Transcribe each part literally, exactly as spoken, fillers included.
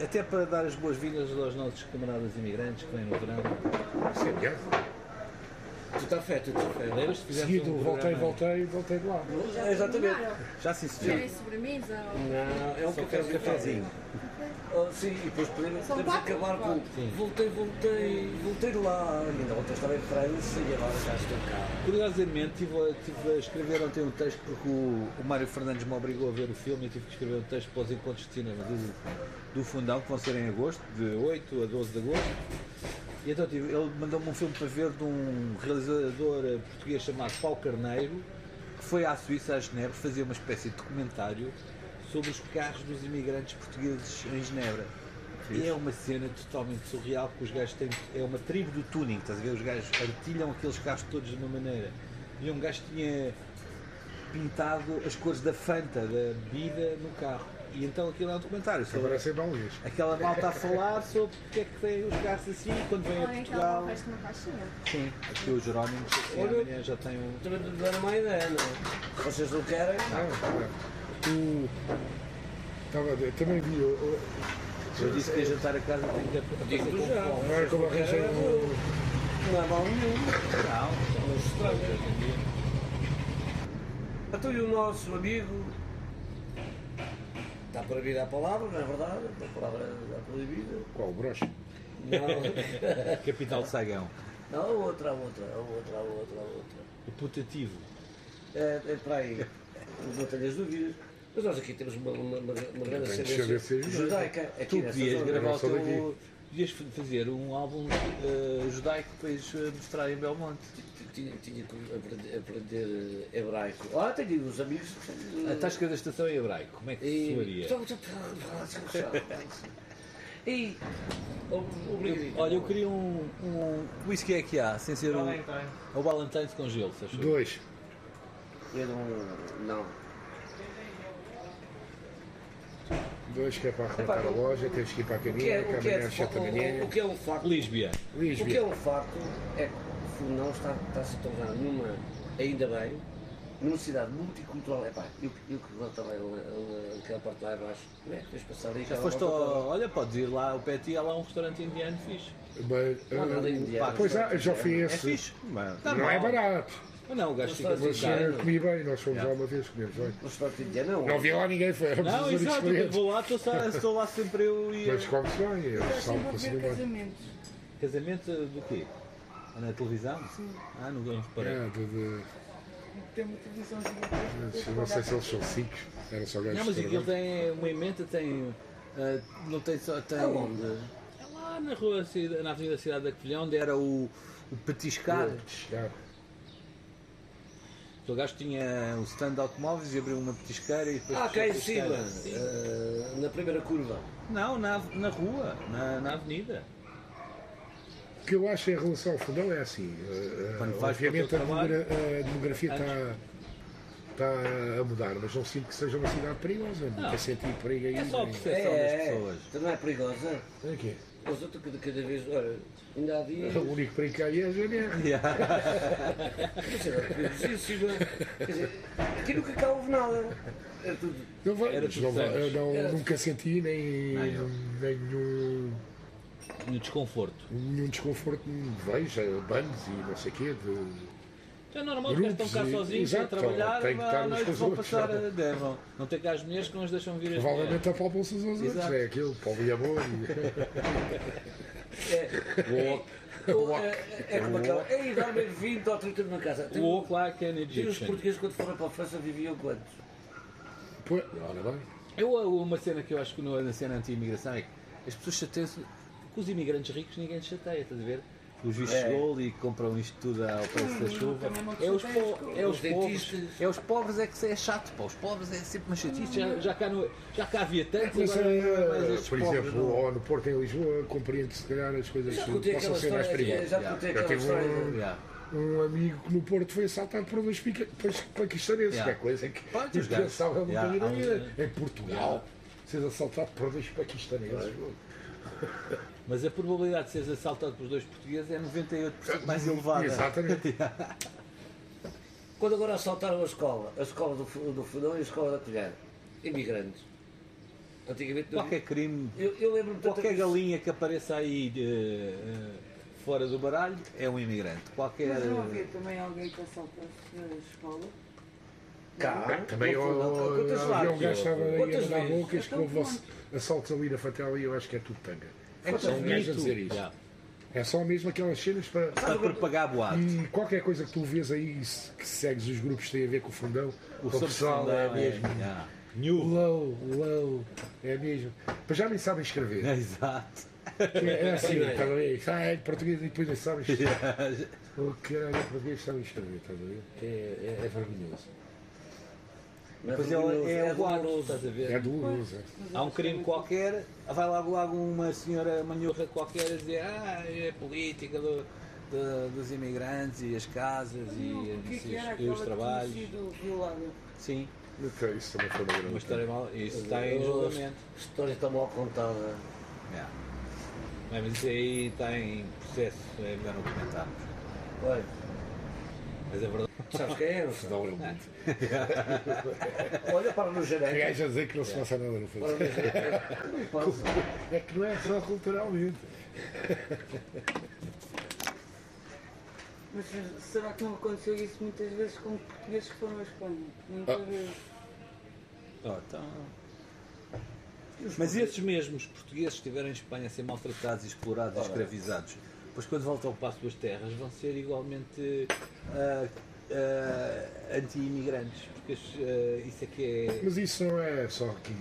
até para dar as boas-vindas aos nossos camaradas imigrantes que vêm no verão. Sim, é. Tu está fé, tu está fé. Lembras-te? Fizemos Seguido, um voltei, programa- voltei, voltei de lá. Já Exatamente. terminaram? Já sim, senhor. Querem sobremesa? ou- Não, é um Só quero um cafezinho. Oh, sim, e depois podemos, São podemos quatro? acabar com. Sim. Voltei, voltei, voltei de lá. Ainda ontem estava em França e agora já estou cá. Curiosamente, estive a, tive a escrever ontem um texto porque o, o Mário Fernandes me obrigou a ver o filme e tive que escrever um texto para os encontros de cinema do, do Fundão, que vão ser em agosto, de oito a doze de agosto. E então tive, ele mandou-me um filme para ver de um realizador eh, português chamado Paulo Carneiro, que foi à Suíça, a Genebra, fazer uma espécie de documentário sobre os carros dos imigrantes portugueses em Genebra. E é uma cena totalmente surreal, porque os gajos têm, é uma tribo do tuning, estás a ver? Os gajos artilham aqueles carros todos de uma maneira. E um gajo tinha pintado as cores da Fanta, da bebida, no carro. E então aquilo é um documentário sobre Agora é sempre bom isso. aquela malta a falar sobre porque é que tem os carros assim quando vêm a Ou então Portugal. faz uma caixinha. Sim, aqui o Jerónimo, assim, Olha- amanhã já tem um. Também te dar uma ideia, não é? Vocês não querem? Ah, o... Estava a ver, também vi o... o- Eu disse que ia jantar a casa, tenho que Digo aparecer com já. fome. Agora como arranjei um... Não é mal nenhum. Não, Não se hoje estranha. em dia. Então e o nosso amigo está proibida a palavra, não é verdade? A palavra está proibida. Qual, o broche? Não, Capital de Sagão. não, a outra, a outra, a outra, a outra, a outra. O putativo. É, é para aí, não tenho as dúvidas. Mas nós aqui temos uma, uma, uma, uma grande Tem ascendência descendência judaica. Aqui Tu nessa podias zona. gravar o sou teu. daqui. Podias fazer um álbum eh, judaico para depois eh, mostrar em Belmonte. Tinha, tinha que aprender, aprender hebraico. Ah, tenho uns amigos. A tasca da estação em hebraico, como é que E. soaria? E. Obrigado. Olha, eu queria um, um whisky é que há, sem ser o, o Valentine's com gelo, se achou? Dois. Eu não. Não. Dois que é para arrematar a loja, temos que ir para a O que cabine, é, que o que é, amanhã às sete da manhã. o que é um facto? Lísbia. O que é Lisbia. um facto é que o Fundão está, está a se tornar numa, ainda bem, numa cidade multicultural. Epá, eu, eu que vou também naquela parte lá abaixo, como é que tens passado aí? Já foste ao, olha, podes ir lá, o pé de ti há lá um restaurante indiano fixe. Mas, Não, nada ah, indiano. Pois é, já fui É esse. fixe. Não é barato. Ou não, o gajo Mas fica faz muito Mas isso, caro. ah, não. comi bem, nós fomos Já. lá uma vez, comemos bem. O restaurante indiano não. Não havia lá ninguém, foi éramos Não, os únicos exato, eu clientes. vou lá, estou, só- estou lá sempre eu e. Mas come-se bem, eu Estás salvo sempre a para ver cima bem. casamentos. Casamento do quê? Na televisão? Sim. Ah, não vamos parar. É, de, de, Tem uma televisão gigante. eu não sei se eles são cinco, era só gajos Não, mas de aquilo trabalho. tem uma emenda, tem. ah, não tem só. Tem, Aonde? É lá na rua, Cida- na Avenida Cidade da Covilhã, onde era o, o petiscar. Chegar. O gajo tinha um stand de automóveis e abriu uma petisqueira e depois. Ah, cá em fechou a cima, petisqueira. Sim. eh, na primeira curva. Não, na, na rua, na, na avenida. O que eu acho em relação ao fundão é assim, eh, Quando vais para o obviamente teu a, trabalho, demogra- a demografia está, está a mudar, mas não sinto que seja uma cidade perigosa, nunca senti perigo aí. É só a nem- percepção das É, pessoas. então não é perigosa? É que é. Mas eu estou cada, cada vez, olha, ainda há dias. O único perigo que há aí é a G N R. Mas era perigosíssima. Quer dizer, aqui nunca cá houve nada. Era tudo. Não vai, Era mas tudo não vai- Santos. eu não- Era- nunca senti nem, Nem eu. nenhum, No desconforto. nenhum desconforto, veja, bandos e não sei o quê. De, Então é normal que eles estão cá Grupos e- sozinhos a exato, trabalhar, tem que mas estar à uns noite com os vão outros, passar, não. a- devam. Não tem cá as mulheres que não as deixam vir as provavelmente mulheres. apalpam-se uns aos outros, Exato. é aquilo, poliamor e... É, o- é, é como aquela. Ei, dá-me vinte ou trinta numa casa. Tem, Walk like an tem os Egyptian. portugueses quando foram para a França viviam quantos? Pô, ora bem. Eu, uma cena que eu acho que no- na cena anti-imigração é que as pessoas chateiam-se com os imigrantes ricos, ninguém se chateia, estás a ver? Os vistos É. de gol e compram isto tudo ao preço da chuva. também não te É os, chateias po- com é os os pobres. dentistas. É os pobres é que se é chato, pá. Os pobres é sempre uma chatice. Já, já, cá, no, já cá havia tantos, Mas, agora eh, mais estes por pobres, exemplo, não. ou no Porto em Lisboa, compreende-se se calhar as coisas Já que contei possam aquela ser mais história. perigosas. Já Yeah. contei Eu aquela tive história. um, Yeah. um amigo que no Porto foi assaltado por dois pica- dois paquistaneses, Yeah. que é coisa que Pode, eu os gajos. pensava nunca Yeah, vi na há uns- vida. Em Portugal, seres assaltado por dois paquistaneses. Mas a probabilidade de seres assaltado por dois portugueses é noventa e oito por cento mais elevada. Exatamente. Quando agora assaltaram a escola, a escola do, Fu- do Fundão e a escola da Colher, imigrantes. Antigamente não Qualquer crime, Eu, eu lembro-me de tanta qualquer coisa- galinha que apareça aí eh, eh, fora do baralho é um imigrante. Qualquer. Mas não havia também alguém que assaltasse a escola? Cá, Também não foi, não. o- Quantas havia um vezes? gajo que estava aí a Quantas mandar vezes? bocas que Então, houve ass- assaltos ali na Fatela e eu acho que é tudo tanga. É só um gajo a mito. dizer isso. Já. É só mesmo aquelas cenas para. Para propagar boato. E qualquer coisa que tu vês aí se- que segues os grupos que têm a ver com o fundão, O o sobre pessoal fundão é mesmo. já. New. Low, low, é mesmo. Mas já nem sabem escrever. É, exato. Que É assim, estás a ver? Ah, é português e depois nem sabem escrever. O caralho, é português sabem escrever, estás a ver? É, é, é vergonhoso. Não é Depois vergonhoso, é, é o boato, doloroso. estás a ver? É doloroso. é. Há um crime qualquer, vai logo, logo uma senhora manhorra qualquer a dizer ah, é a política do- do- dos imigrantes e as casas e, Não, o que é que era e aquela os que trabalhos. tinha sido violada? Sim, Ok, isso também foi uma grande. uma história mal. Isso está em Oh, julgamento. A história está mal contada. Yeah. Bem, mas isso aí está em processo, é melhor não comentarmos. Olha, Mas é verdade. sabes quem é? Não Não é muito. Olha para no Há janeiro. gajos a dizer que não se passa nada no Para fundo. no janeiro. Não passa. É que não é só culturalmente. Mas será que não aconteceu isso muitas vezes com portugueses que foram à Espanha? Muitas Ah. vezes. Oh, então... Mas esses mesmos portugueses que estiveram em Espanha a ser maltratados, explorados e escravizados, depois quando voltam para as suas terras vão ser igualmente ah, ah, anti-imigrantes, porque ah, isso é que é... Mas isso não é só aqui.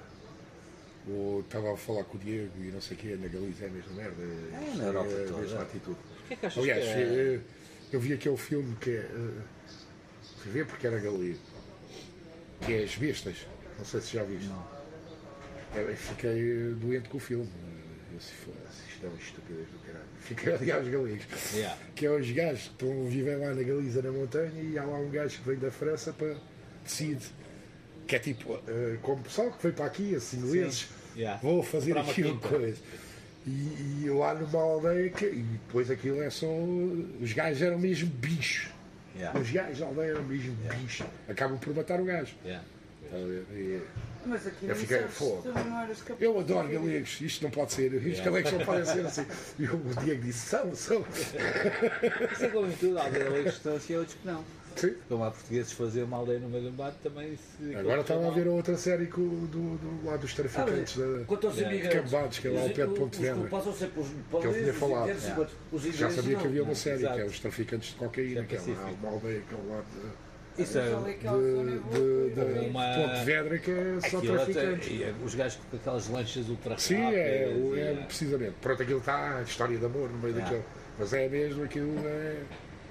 Eu estava a falar com o Diego e não sei o quê, na Galiza é a mesma merda. É, na Europa é a toda. mesma atitude. Porquê que achas Aliás, que é... eh, eu vi aquele filme que é. eh, Fui ver porque era galego. Que é As Bestas. Não sei se já viste. Não. Eu fiquei doente com o filme. Eu se fosse, isto é uma estupidez do caralho. Fiquei a odiar os galegos. Yeah. Que é os gajos que estão, vivem lá na Galiza, na montanha, e há lá um gajo que vem da França para decide. Que é tipo, eh, como pessoal que veio para aqui, assim, ingleses, Yeah. vou fazer Para uma aquilo quinta. coisa. E, e lá numa aldeia, que, e depois aquilo é só. Os gajos eram mesmo bichos. Yeah. Os gajos da aldeia eram mesmo bichos. Acabam por matar o gajo. Yeah. Está a ver? E Mas aqui Eu não fiquei sabes, fogo. também não eras capaz eu de adoro fazer galegos, isto não pode ser. Os Yeah. galegos não podem ser assim. E o Diego disse: são, são. Isso é como em tudo, há galegos que estão assim e outros que não. Sim. Como há portugueses fazer uma aldeia no meio do mato, também se... Agora estava a ver a outra série com, o- do, do, lá dos traficantes da. Quanto aos Yeah. imigrantes, Cambados, que é lá ao os- pé de os- Ponte os Vedra. culpados são sempre os Que ele tinha paulistas, os falado. ingleses, Yeah. enquanto os Já ingleses sabia não. que havia uma série, Exato. que é os traficantes de cocaína, que é lá Pacífico. uma aldeia que é lá de. Isso é... Mas ali aquela zona é de, boa, de, foi- de Uma- Ponte Vedra, que é só Aquilo até- traficantes. e é- os gajos com aquelas lanchas ultra rápidas. Sim, é, o- é e- precisamente. Pronto, aquilo está a história de amor no meio Yeah. daquilo. Mas é mesmo aquilo. É...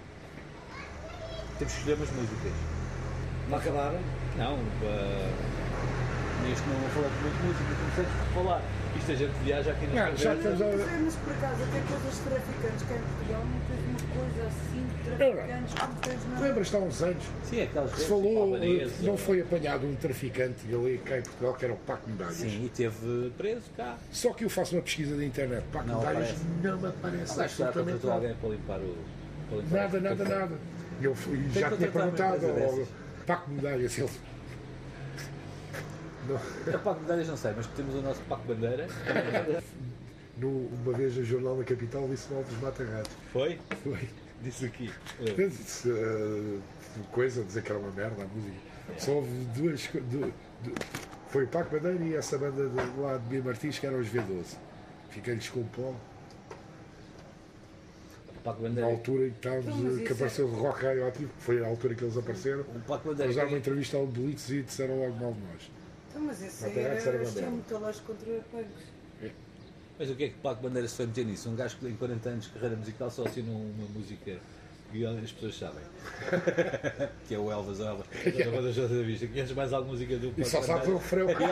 Temos que escolher umas músicas. Não acabaram? Não, uh, nisto não falamos muito de música, começamos por falar. Isto a gente viaja aqui Não, nas já conversas. estamos a- Mas, mas por acaso, até coisas traficantes que em Portugal não tens uma coisa assim de traficantes como tens na. Lembras-te há uns anos Sim, aquelas que se vezes, falou, albanês, não ou- foi apanhado um traficante galego cá em Portugal, que era o Paco Medalhas. Sim, e teve preso cá. Só que eu faço uma pesquisa da internet. Paco Não Medalhas aparece. não me aparece Acho que já absolutamente contratou nada. alguém para limpar o. Para limpar Nada, o- nada, nada. E eu fui, Tem já que tinha contratar uma perguntado empresa ao dessas. Paco Medalhas. Ele... A Paco Medalhas não sei, mas temos o nosso Paco Bandeira. No, uma vez no Jornal da Capital disse mal dos Mata-Ratos. Foi? Foi. Disse aqui. Eu disse, eh, coisa, dizer que era uma merda a música. Só houve duas. co- du- du- foi o Paco Bandeira e essa banda de, lá de B. Martins, que eram os V doze. Fiquei-lhes com o pó. O Paco Na Bandeira. altura em que, estávamos, Então, mas que isso é- apareceu o Rock Radioativo, que foi a altura que eles apareceram. O Paco Bandeira. Eles deram uma entrevista ao Blitz e disseram logo mal de nós. Então, mas esse aí Mata-Ratos era era uma merda. extremo talões contra punks. Mas o que é que o Paco Bandeira se foi meter nisso? Um gajo que tem quarenta anos de carreira musical só assinou uma música que as pessoas sabem. Que é o Elvas Elvas. Da Banda Jota da Vista. Conheces mais alguma música do E Paco só sabes o Bandeira? refrão.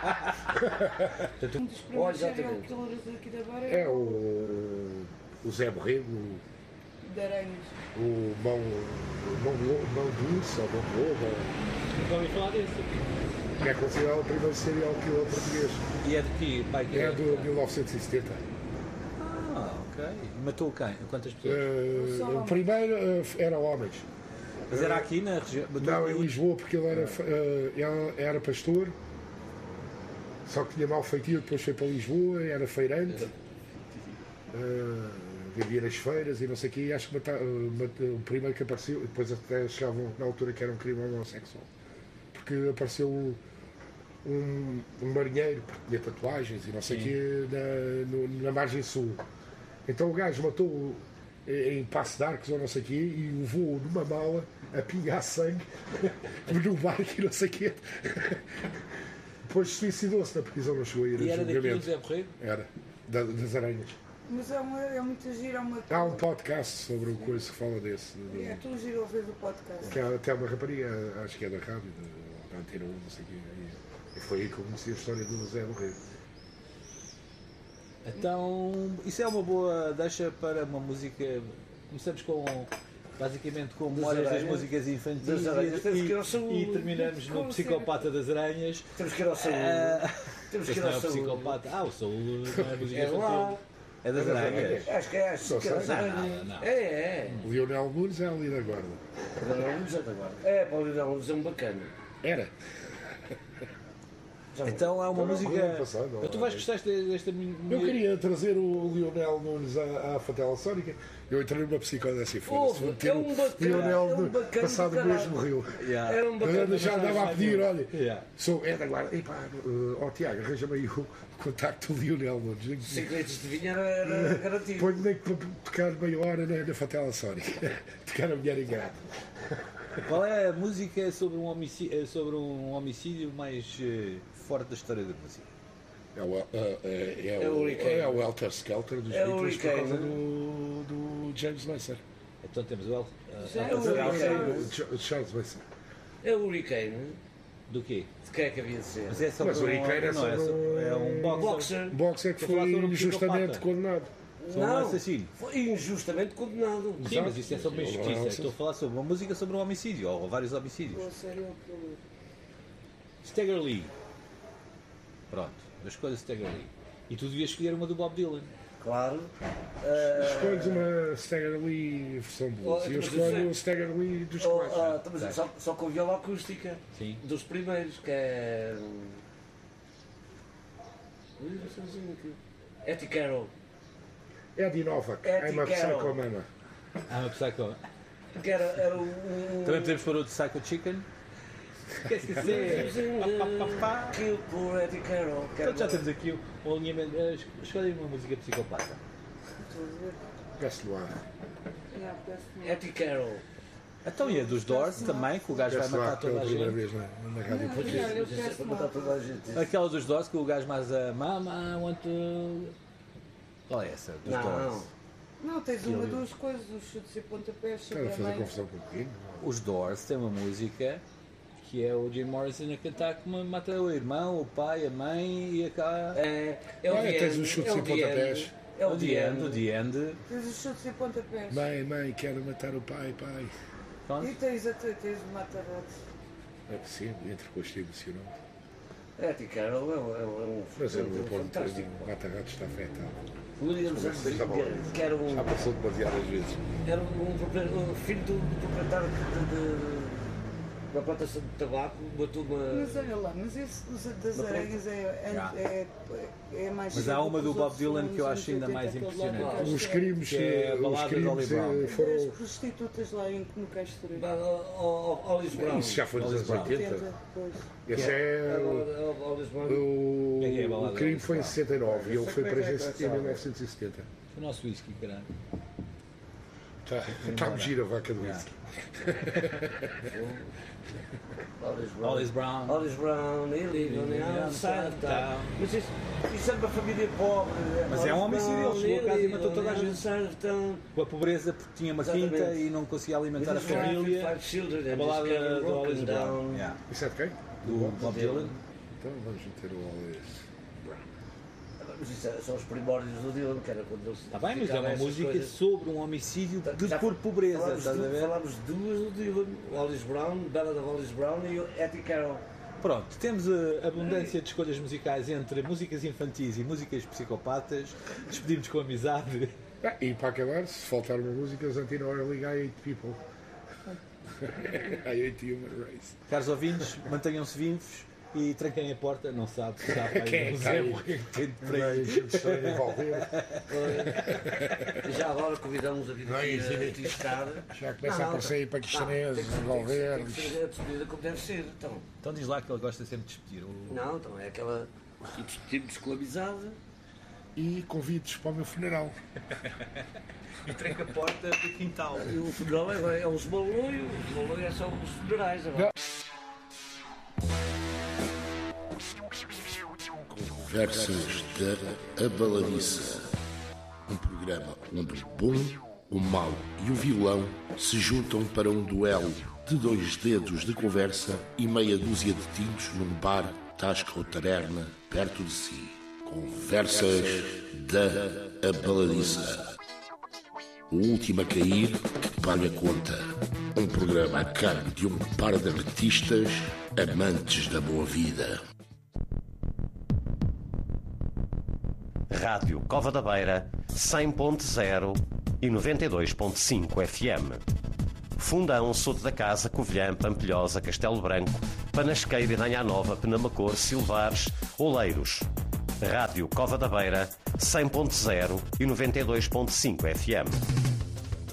Um dos Olha, primeiros serial exatamente. killers aqui da Beira É o, o Zé Borrego, o, de Aranhas. o Mão, o mão, Lo- mão de Urso, ou Mão de Lobo, Nunca ouvi falar disso. que é considerado o primeiro serial killer português. E é de que? Pai, que É de mil novecentos e setenta. Ah, ok. E matou quem? Quantas pessoas? Eh, o primeiro eh, era homens. Mas era aqui na região? Matou Não, em em Lisboa, porque ele era, eh, ele era pastor. Só que tinha mal feitio, depois foi para Lisboa, era feirante, uh, vendia nas feiras e não sei o quê, e acho que mata, uh, mata, o primeiro que apareceu, depois até chegavam na altura que era um crime homossexual, porque apareceu um, um, um marinheiro que tinha tatuagens e não sei o quê na, no, na margem sul. Então o gajo matou em Passo de Arcos ou não sei o quê e levou numa mala a pingar sangue no barco e não sei o quê. Depois suicidou-se na prisão, não chegou a ir E a era daquilo julgamento. Zé Borrego? Era, da- das aranhas. Mas é, uma, é muito giro, é uma Há um podcast sobre o coisa que fala desse. do- É tão giro ouvir o podcast. que há até uma rapariga, acho que é da rádio, da, da Antena um, não sei o quê. E, e foi aí que eu conheci a história do Zé Borrego. Então, isso é uma boa deixa para uma música. Começamos com. Basicamente com memórias das aranhas. músicas infantis Das aranhas. Temos e, que ir ao saúde. e terminamos no Como Psicopata das Aranhas. Temos que ir ao saúde. Ah, Temos que esse ir não é ao o saúde. Psicopata. Ah, o Saúl não é música É lá. infantil. É das aranhas. Acho que é, acho Não que é das sei. Não, aranhas. não, não. É, é. O Lionel Nunes é ali da guarda. O Leonel Luz é de agora. É, para o Leonel Luz é um bacana. Era. Já não- Então é uma Não, não, música. não, passado, não, Mas tu não, vais não. gostar desta, desta minha. Eu queria trazer o Lionel Nunes à, à Fatela Sónica. Eu entrei numa psicose assim, foda-se. Ouve, Vou meter é o um bacana, Lionel é um Nunes, bacana passado do o mês caralho. morreu. Yeah. Era um Eu bacana. já andava a pedir, olha, Yeah. sou é da guarda. E pá, ó uh, Tiago, arranja-me aí o contacto do Lionel Nunes. cinco litros de vinho era, era garantido. Ponho nem que para tocar meia hora na, na Fatela Sónica. Tocar a mulher ingrata. Qual é a música sobre um homicídio, sobre um homicídio mais eh, forte da história da música? É o, é, é, é, É o o, Hurricane. é o Helter Skelter dos É o Beatles por causa Hurricane. do, do James Mason. Então temos o El. Já eh, é o Elton Hurricane. John. O Ch- Charles Mason. É o Hurricane. Do quê? De quem é que havia de ser? Mas é sobre Mas o Hurricane é não, é, sobre sobre- é um boxer. Boxer. Um boxer que Estou a falar foi sobre um injustamente psicopata. condenado. Sobre um assassino. Foi injustamente condenado. Sim, mas isso é sobre Sim, injustiça. não, Estou a falar sobre uma música sobre um homicídio, ou vários homicídios. Pô, sério, aquilo. Stagger Lee. Pronto, eu escolho Stagger Lee. E tu devias escolher uma do Bob Dylan. Claro. Ah, Escolhes uma Stagger Lee versão blues. Oh, E eu mas escolho isso é- o Stagger Lee dos oh, quatro. ah, estamos a dizer, só, só com viola acústica. Sim. Dos primeiros, que é. Ui, não sei dizer aqui. Eddie Carroll. Eddie Novak. Eddie I'm a Carroll. Psycho Mama. Ah, uma Psycho. Que era, era um. um- Também podemos pôr o de Psycho Chicken. Quer dizer, Kill por Eddie Carroll. Que era então já temos aqui o, o alinhamento. eh, Escolhe uma música psicopata. Estou a ver. Peço-lhe lá. Yeah, peço-me. Eddie Carroll. Então e a dos Doors também, que o gajo vai Peço lá matar pela toda a primeira gente. vez na, na rádio Não, portuguesa. olha, eu Mas isso é peço para matar mal. toda a gente. Aquela dos Doors que o gajo mais a Mama, I want to. Qual é essa? Dos Não, Doors. Não, tens uma das coisas, os chutes e pontapés, Estás a sobre a fazer mãe. confusão com o pequeno? Os Doors têm uma música que é o Jim Morrison a cantar como mata o irmão, o pai, a mãe e a cá. É, é o Olha, The tens End, os chutes é o e The pontapés. End, É o O The End, o The End. Tens os chutes e pontapés. Mãe, mãe, quero matar o pai, pai. Pronto. E tens a tens o mata-ratos. É possível, entre posto emocionante. Eddie Carroll é um, é um, Mas eu é não um vou pôr fantástico. o mata-ratos está afetado. Williams que era um, Já passou demasiadas vezes. era um, propri- um filho do, do proprietário de, de, da plantação de tabaco, matou uma. Mas olha lá, mas esse os das Mas aranhas é, é, Já. é, é mais. Mas cedo há uma que do os Bob outros Dylan filmes que eu dos acho ainda anos mais oitenta, aquele lá no impressionante. Castro. Os crimes, Que é a os balada de crimes Ollie Brown. eh, Das foram. prostitutas lá em, no Castro. Ollis Brown. Isso já foi nos Oliver anos Brown. oitenta. Pois. Esse é. o- Ollis Brown. O, É que é a balada o crime do foi em Brown. sessenta e nove e ele foi Sei como é preso que é em que em sabe. mil novecentos e setenta. O nosso whisky, caralho. Está tá a medir a vaca do whisky. Ollis Brown. Ollis Brown. Ollis Brown, he lived on the outside of town. Mas isso, isso é uma família pobre. Mas é um Ollis homicídio, Brown, ele chegou a casa e he lived matou on toda a the gente. outside of town. Com a pobreza porque tinha uma Exatamente. quinta e não conseguia alimentar a With his wife and família. five children A and balada his cabin do broken Ollis Brown. down. Yeah. Isso é de quem? Do Bob Dylan. Então vamos meter o Ollis. Mas isso é- são os primórdios do Dylan, que era quando ele se Está bem, mas é dedicava a uma essas música coisas. sobre um homicídio de Já por pobreza, falámos estás a du- ver? Falámos de duas do Dylan, Ollis Brown, Ballad of Ollis Brown e o Eddie Carroll. Pronto, temos a abundância de escolhas musicais entre músicas infantis e músicas psicopatas. Despedimos com amizade. Ah, e para acabar, se faltar uma música, Santino Hora liga I Hate People. I Hate Human Race. Caros ouvintes, mantenham-se vivos e tranquei a porta, não sabe se está para Quem é aí, que não sabe? sei o que é que tem de para Não é aí. isso de estranho envolver. Já agora convidamos a vir Não, aqui isso é- a tiscada. Já começa a aparecer aí paquistaneses, Tem envolver. que ser a despedida como deve ser. Então, Então diz lá que ele gosta sempre de despedir. O... não, então é aquela tipo, tipo descolabizada. E convites para o meu funeral. E tranca a porta do quintal. E o funeral é, é os baloios, os baloios é só os funerais agora. Conversas da Abaladiça. Um programa onde o bom, o mau e o vilão se juntam para um duelo de dois dedos de conversa e meia dúzia de tintos num bar, tasca ou taberna perto de si. Conversas da Abaladiça. O último a cair que paga a conta. Um programa a cargo de um par de artistas amantes da boa vida. Rádio Cova da Beira, cem ponto zero e noventa e dois ponto cinco F M. Fundão, Soto da Casa, Covilhã, Pampilhosa, Castelo Branco, Panasqueira, Danha Nova, Penamacor, Silvares, Oleiros. Rádio Cova da Beira, cem ponto zero e noventa e dois ponto cinco F M.